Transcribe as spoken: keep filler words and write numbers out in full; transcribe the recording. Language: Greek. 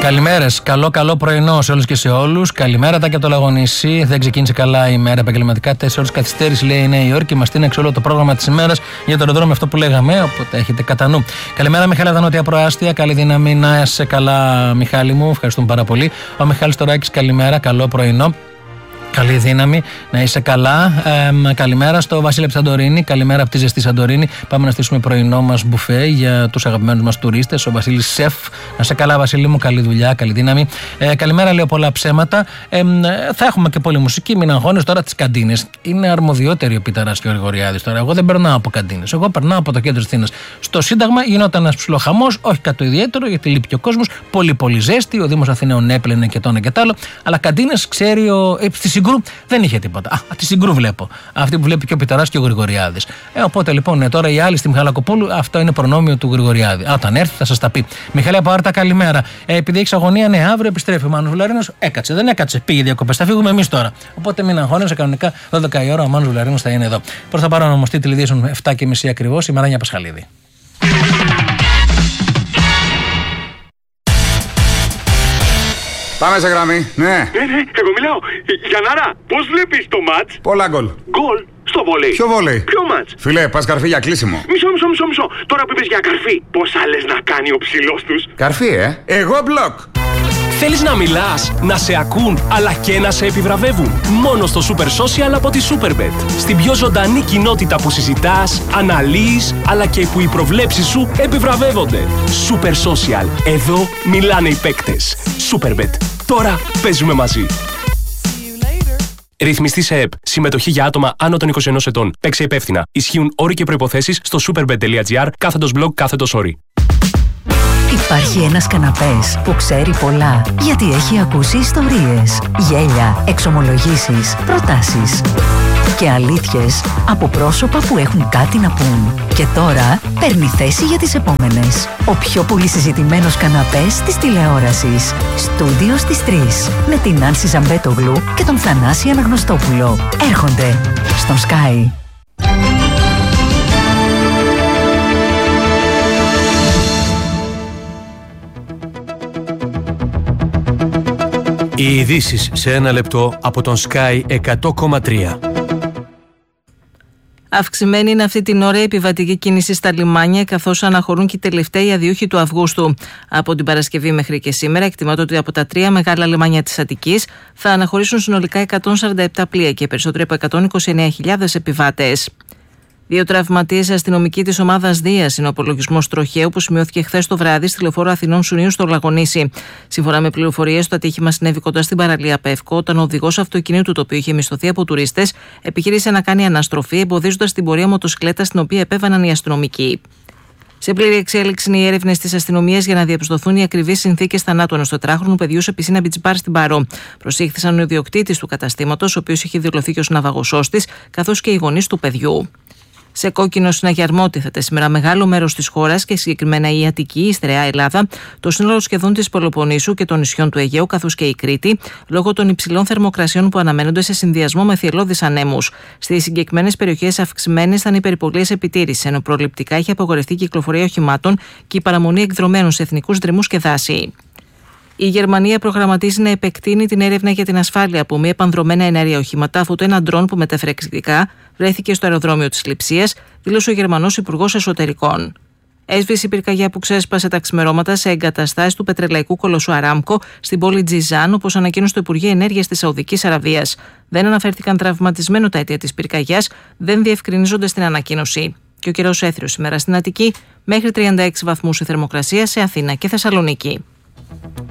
Καλημέρες, καλό καλό πρωινό σε όλους και σε όλους. Καλημέρα τα και το Λαγονισί. Δεν ξεκίνησε καλά η μέρα επαγγελματικά. Τέσσερις ώρες καθυστέρηση λέει η Νέα Υόρκη. Μας στείναξε όλο το πρόγραμμα της ημέρας για το αεροδρόμιο, αυτό που λέγαμε. Οπότε έχετε κατά νου. Καλημέρα, Μιχάλη από τα Νότια Προάστια. Καλή δύναμη να είσαι καλά, Μιχάλη μου. Ευχαριστούμε πάρα πολύ. Ο Μιχάλης Τωράκης, καλημέρα, καλό πρωινό. Καλή δύναμη, να είσαι καλά. Ε, καλημέρα στο Βασίλη Σαντορίνη. Καλημέρα από τη ζεστή Σαντορίνη. Πάμε να στήσουμε πρωινό μας μπουφέ για τους αγαπημένους μας τουρίστες. Ο Βασίλης Σεφ. Να είσαι καλά, Βασίλη μου. Καλή δουλειά, καλή δύναμη. Ε, καλημέρα, λέω πολλά ψέματα. Ε, θα έχουμε και πολλή μουσική. Μην αγχώνεις τώρα τις καντίνες. Είναι αρμοδιότεροι ο Πιταράς και ο Γρηγοριάδης τώρα. Εγώ δεν περνάω από καντίνες. Εγώ περνάω από το κέντρο της Αθήνας. Στο Σύνταγμα γινόταν ένας ψιλοχαμός. Όχι κάτι ιδιαίτερο, γιατί λείπει και ο κόσμος. Πολύ πολύ ζέστη. Ο Δήμος Αθηναίων έπλαινε και το ένα και το άλλο. Αλλά καντίνες ξέρει ο. Ε, Συγκρού δεν είχε τίποτα. Α, τη Συγκρού βλέπω. Αυτή που βλέπει και ο Πιταράς και ο Γρηγοριάδης. Ε, οπότε λοιπόν ε, τώρα η άλλη στη Μιχαλακοπούλου, αυτό είναι προνόμιο του Γρηγοριάδη. Α, όταν έρθει θα σας τα πει. Μιχάλη από Άρτα, καλημέρα. Ε, επειδή έχει αγωνία, ναι, αύριο επιστρέφει ο Μάνος Βουλαρίνος. Έκατσε, δεν έκατσε. Πήγε διακοπές. Θα φύγουμε εμείς τώρα. Οπότε μην αγχώνεσαι, κανονικά δώδεκα η ώρα ο Μάνος Βουλαρίνος θα είναι εδώ. Προς τα παρόν όμως, τίτλοι ειδήσεων επτά και μισή ακριβώς, η Μαράνια Πασχαλίδη. Πάμε σε γραμμή, ναι. Ναι, ναι, εγώ μιλάω. Γιαννάρα, πώς βλέπεις το μάτς? Πολλά γκολ. Γκολ στο βόλεϊ. Ποιο βόλεϊ? Ποιο μάτς? Φιλέ, πας καρφί για κλείσιμο. Μισό, μισό, μισό, μισό. Τώρα που είπες για καρφί, πώς άλλες να κάνει ο ψηλός τους? Καρφί, ε. Εγώ μπλοκ. Θέλεις να μιλάς, να σε ακούν, αλλά και να σε επιβραβεύουν? Μόνο στο Super Social από τη Superbet. Στην πιο ζωντανή κοινότητα που συζητάς, αναλύεις, αλλά και που οι προβλέψεις σου επιβραβεύονται. Super Social. Εδώ μιλάνε οι παίκτες. Superbet. Τώρα παίζουμε μαζί. Ρυθμιστή σε ΕΠ. Συμμετοχή για άτομα άνω των είκοσι ενός ετών. Παίξε υπεύθυνα. Ισχύουν όροι και προϋποθέσεις στο superbet.gr κάθετος blog κάθετος όροι. Υπάρχει ένας καναπές που ξέρει πολλά, γιατί έχει ακούσει ιστορίες, γέλια, εξομολογήσεις, προτάσεις και αλήθειες από πρόσωπα που έχουν κάτι να πούν. Και τώρα παίρνει θέση για τις επόμενες. Ο πιο πολύ συζητημένος καναπές της τηλεόρασης. Στούντιο στις τρεις. Με την Άνση Ζαμπέτογλου και τον Θανάση Αναγνωστόπουλο. Έρχονται στον Sky. Οι ειδήσεις σε ένα λεπτό από τον Sky εκατό κόμμα τρία. Αυξημένη είναι αυτή την ώρα η επιβατική κίνηση στα λιμάνια, καθώς αναχωρούν και οι τελευταίοι αδιούχοι του Αυγούστου. Από την Παρασκευή μέχρι και σήμερα, εκτιμάται ότι από τα τρία μεγάλα λιμάνια της Αττικής θα αναχωρήσουν συνολικά εκατόν σαράντα επτά πλοία και περισσότεροι από εκατόν είκοσι εννέα χιλιάδες επιβάτες. Δύο τραυματίες αστυνομικοί της ομάδας Δίας είναι ο απολογισμός τροχαίου που σημειώθηκε χθες το βράδυ στη λεωφόρο Αθηνών Σουνίου στο Λαγονίσι. Σύμφωνα με πληροφορίες, το ατύχημα συνέβη κοντά στην παραλία Πεύκο, όταν ο οδηγός αυτοκινήτου, το οποίο είχε μισθωθεί από τουρίστες, επιχείρησε να κάνει αναστροφή, εμποδίζοντας την πορεία μοτοσυκλέτα στην οποία επέβαιναν οι αστυνομικοί. Σε πλήρη εξέλιξη είναι οι έρευνες της αστυνομίας για να διαπιστωθούν οι ακριβείς συνθήκες θανάτου ενός τετράχρονου παιδιού σε πισίνα beach bar στην Πάρο. Προσήχθησαν ο ιδιοκτήτης του καταστήματος, ο οποίος είχε δηλωθεί και ως ναυαγοσός της, καθώς και οι γονείς του παιδιού. Σε κόκκινο συναγερμό τίθεται σήμερα μεγάλο μέρος της χώρας και συγκεκριμένα η Αττική, η Στερεά Ελλάδα, το σύνολο σχεδόν της Πελοποννήσου και των νησιών του Αιγαίου, καθώς και η Κρήτη, λόγω των υψηλών θερμοκρασιών που αναμένονται σε συνδυασμό με θυελλώδεις ανέμους. Στις συγκεκριμένες περιοχές αυξημένες θα είναι οι περιπολίες επιτήρησης, ενώ προληπτικά έχει απογορευτεί η κυκλοφορία οχημάτων και η παραμονή εκδρομένων σε εθνικούς δρυμούς και δάση. Η Γερμανία προγραμματίζει να επεκτείνει την έρευνα για την ασφάλεια από μη επανδρομένα εναέρια οχήματα, αφού το ένα ντρόν που μετέφερε εκρηκτικά βρέθηκε στο αεροδρόμιο της Λειψίας, δήλωσε ο Γερμανός Υπουργός Εσωτερικών. Έσβησε η πυρκαγιά που ξέσπασε τα ξημερώματα σε εγκαταστάσεις του πετρελαϊκού κολοσσού Αράμκο στην πόλη Τζιζάν, όπως ανακοίνωσε το Υπουργείο Ενέργειας της Σαουδικής Αραβίας. Δεν αναφέρθηκαν τραυματισμένο τα αίτια της πυρκαγιάς, δεν διευκρινίζονται στην ανακοίνωση. Και ο καιρός έθριος σήμερα στην Αττική, μέχρι τριάντα έξι βαθμούς η θερμοκρασία σε Αθήνα και Θεσσαλονίκη.